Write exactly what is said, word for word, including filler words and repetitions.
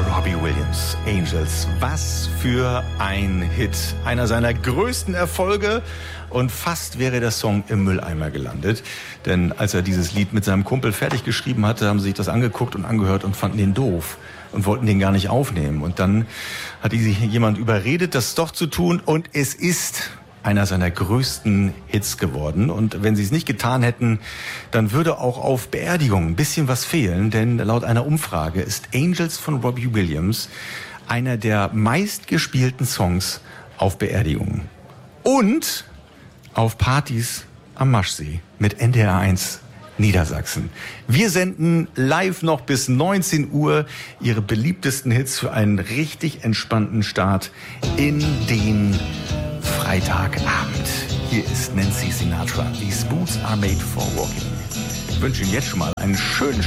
Robbie Williams, Angels. Was für ein Hit. Einer seiner größten Erfolge. Und fast wäre der Song im Mülleimer gelandet. Denn als er dieses Lied mit seinem Kumpel fertig geschrieben hatte, haben sie sich das angeguckt und angehört und fanden den doof. Und wollten den gar nicht aufnehmen. Und dann hat sich jemand überredet, das doch zu tun. Und es ist einer seiner größten Hits geworden. Und wenn sie es nicht getan hätten, dann würde auch auf Beerdigungen ein bisschen was fehlen. Denn laut einer Umfrage ist Angels von Robbie Williams einer der meistgespielten Songs auf Beerdigungen. Und auf Partys am Maschsee mit N D R eins Niedersachsen. Wir senden live noch bis neunzehn Uhr Ihre beliebtesten Hits für einen richtig entspannten Start in den Freitagabend. Hier ist Nancy Sinatra. These boots are made for walking. Ich wünsche Ihnen jetzt schon mal einen schönen